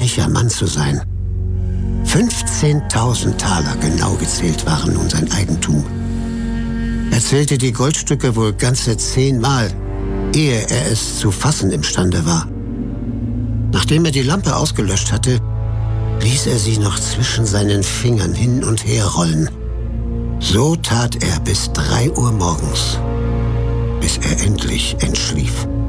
reicher Mann zu sein. 15.000 Taler genau gezählt waren nun sein Eigentum. Er zählte die Goldstücke wohl ganze 10-mal, ehe er es zu fassen imstande war. Nachdem er die Lampe ausgelöscht hatte, ließ er sie noch zwischen seinen Fingern hin und her rollen. So tat er bis 3 Uhr morgens, bis er endlich entschlief.